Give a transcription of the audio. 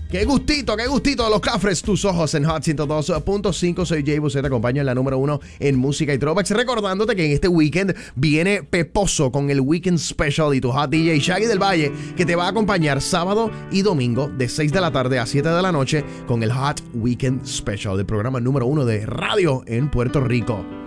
Qué gustito de los Cafres, tus ojos en Hot 102.5. Soy Jay Buset, te acompaño en la número 1 en música y throwbacks. Recordándote que en este weekend viene Peposo con el Weekend Special y tu Hot DJ Shaggy del Valle, que te va a acompañar sábado y domingo de 6 de la tarde a 7 de la noche con el Hot Weekend Special, del programa número 1 de radio en Puerto Rico.